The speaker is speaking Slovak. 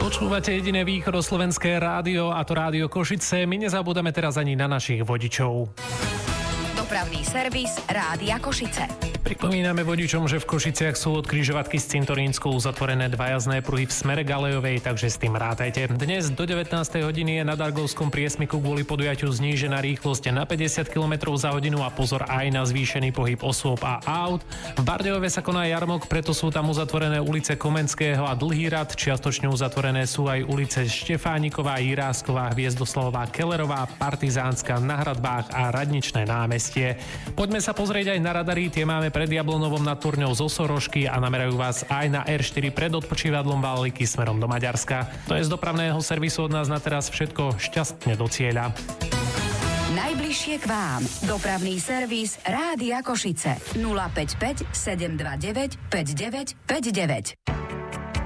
Počúvate jediné východoslovenské rádio, a to Rádio Košice. My nezabúdame teraz ani na našich vodičov. Dopravný servis Rádia Košice. Pripomíname vodičom, že v Košiciach sú od križovatky s Cintorínskou zatvorené dva jazdné pruhy v smere Galejovej, takže s tým rátajte. Dnes do 19. hodiny je na Dargovskom priesmiku kvôli podujatiu znížená rýchlosť na 50 km za hodinu a pozor aj na zvýšený pohyb osôb a aut. V Bardejove sa koná jarmok, preto sú tam uzatvorené ulice Komenského a Dlhý rad, čiastočne uzatvorené sú aj ulice Štefániková, Jirásková, Hviezdoslavová, Kellerová, Partizánska, na Hradbách a Radničné námestie. Poďme sa pozrieť aj na radary, tie máme pred Jablonovom nad Turňou z Osorožky a namerajú vás aj na R4 pred odpočívadlom Váliky smerom do Maďarska. To je z dopravného servisu od nás na teraz všetko, šťastne do cieľa. Najbližšie k vám. Dopravný servis Rádia Košice. 055 729 5959.